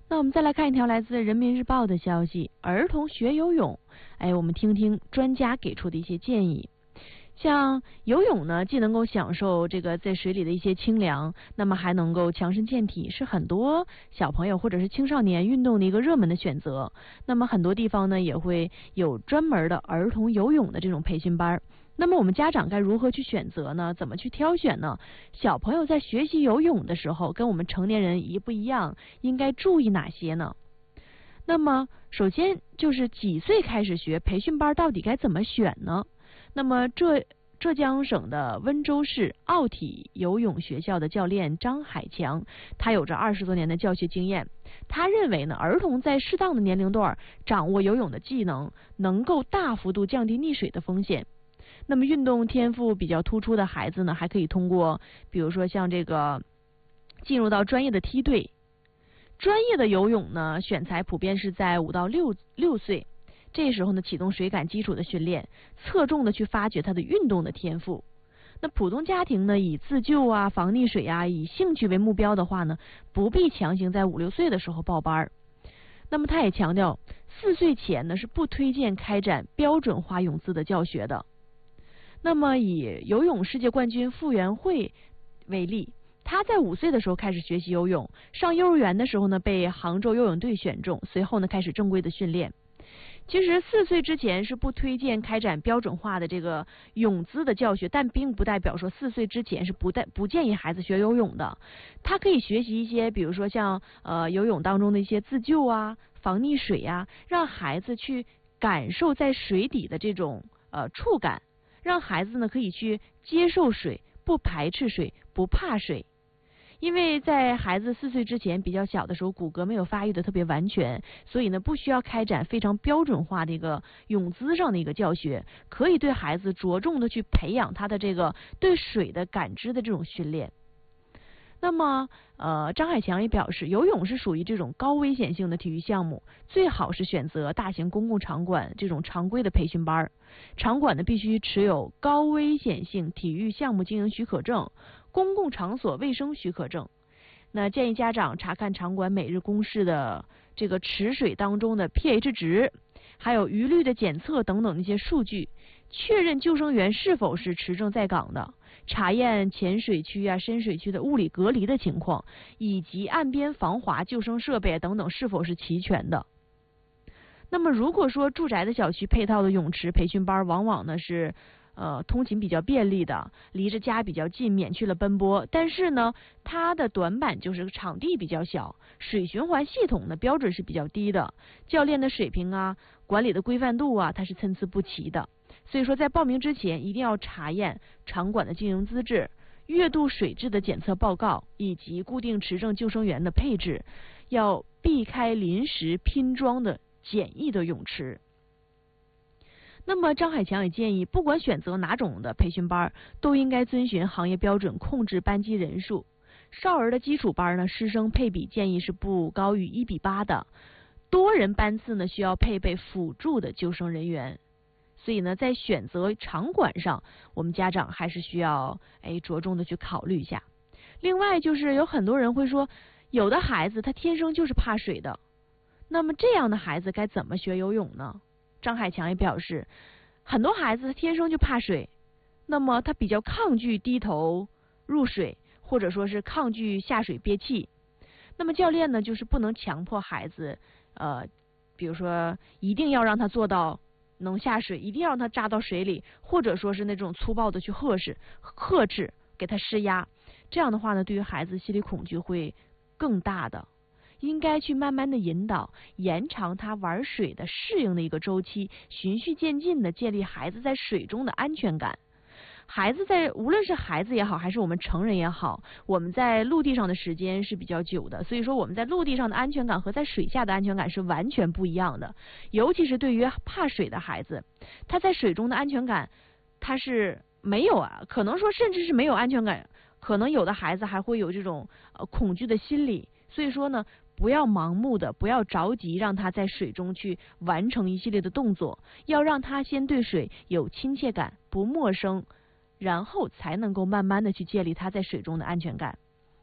那我们再来看一条来自人民日报的消息，儿童学游泳，我们听听专家给出的一些建议。像游泳呢，既能够享受这个在水里的一些清凉，那么还能够强身健体，是很多小朋友或者是青少年运动的一个热门的选择。那么很多地方呢，也会有专门的儿童游泳的这种培训班。那么我们家长该如何去选择呢？怎么去挑选呢？小朋友在学习游泳的时候，跟我们成年人一不一样？应该注意哪些呢？那么首先就是几岁开始学，培训班到底该怎么选呢？那么浙江省的温州市奥体游泳学校的教练张海强，他有着20多年的教学经验。他认为呢，儿童在适当的年龄段掌握游泳的技能，能够大幅度降低溺水的风险。那么运动天赋比较突出的孩子呢，还可以通过比如说像这个进入到专业的梯队。专业的游泳呢，选材普遍是在5到6岁，这时候呢启动水感基础的训练，侧重的去发掘他的运动的天赋。那普通家庭呢，以自救啊、防溺水啊、以兴趣为目标的话呢，不必强行在5、6岁的时候报班。那么他也强调，4岁前呢是不推荐开展标准化泳姿的教学的。那么以游泳世界冠军傅园慧为例，他在5岁的时候开始学习游泳，上幼儿园的时候呢被杭州游泳队选中，随后呢开始正规的训练。其实4岁之前是不推荐开展标准化的这个泳姿的教学，但并不代表说4岁之前是不建议孩子学游泳的。他可以学习一些，比如说像游泳当中的一些自救啊、防溺水啊，让孩子去感受在水底的这种触感，让孩子呢可以去接受水，不排斥水，不怕水。因为在孩子4岁之前比较小的时候，骨骼没有发育的特别完全，所以呢不需要开展非常标准化的一个泳姿上的一个教学，可以对孩子着重的去培养他的这个对水的感知的这种训练。那么张海强也表示，游泳是属于这种高危险性的体育项目，最好是选择大型公共场馆这种常规的培训班。场馆呢必须持有高危险性体育项目经营许可证、公共场所卫生许可证。那建议家长查看场馆每日公示的这个池水当中的 pH 值，还有余氯的检测等等一些数据，确认救生员是否是持证在岗的，查验浅水区啊、深水区的物理隔离的情况，以及岸边防滑救生设备等等是否是齐全的。那么如果说住宅的小区配套的泳池培训班，往往呢是通勤比较便利的，离着家比较近，免去了奔波。但是呢，它的短板就是场地比较小，水循环系统的标准是比较低的，教练的水平啊、管理的规范度啊，它是参差不齐的。所以说，在报名之前一定要查验场馆的经营资质、月度水质的检测报告以及固定持证救生员的配置，要避开临时拼装的简易的泳池。那么张海强也建议，不管选择哪种的培训班，都应该遵循行业标准控制班级人数。少儿的基础班呢，师生配比建议是不高于1:8的，多人班次呢需要配备辅助的救生人员。所以呢，在选择场馆上，我们家长还是需要着重的去考虑一下。另外就是有很多人会说，有的孩子他天生就是怕水的，那么这样的孩子该怎么学游泳呢？张海强也表示，很多孩子他天生就怕水，那么他比较抗拒低头入水，或者说是抗拒下水憋气。那么教练呢，就是不能强迫孩子比如说一定要让他做到能下水，一定要让他扎到水里，或者说是那种粗暴的去呵斥，给他施压。这样的话呢，对于孩子心理恐惧会更大的。应该去慢慢的引导，延长他玩水的适应的一个周期，循序渐进的建立孩子在水中的安全感。孩子无论是孩子也好，还是我们成人也好，我们在陆地上的时间是比较久的，所以说我们在陆地上的安全感和在水下的安全感是完全不一样的。尤其是对于怕水的孩子，他在水中的安全感他是没有可能说甚至是没有安全感，可能有的孩子还会有这种恐惧的心理。所以说呢，不要盲目的，不要着急让他在水中去完成一系列的动作，要让他先对水有亲切感，不陌生，然后才能够慢慢的去建立他在水中的安全感。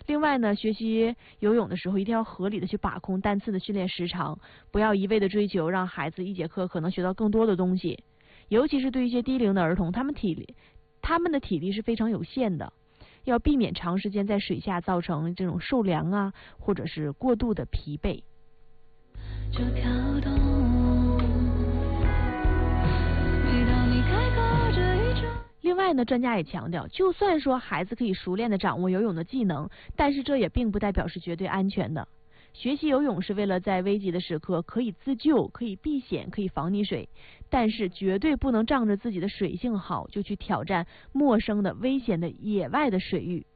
另外呢，学习游泳的时候一定要合理的去把控单次的训练时长，不要一味的追求让孩子一节课可能学到更多的东西。尤其是对一些低龄的儿童，他们的体力是非常有限的，要避免长时间在水下造成这种受凉啊，或者是过度的疲惫。就跳动，每当你开口这一种。另外呢，专家也强调，就算说孩子可以熟练的掌握游泳的技能，但是这也并不代表是绝对安全的。学习游泳是为了在危急的时刻可以自救、可以避险、可以防溺水，但是绝对不能仗着自己的水性好就去挑战陌生的、危险的野外的水域。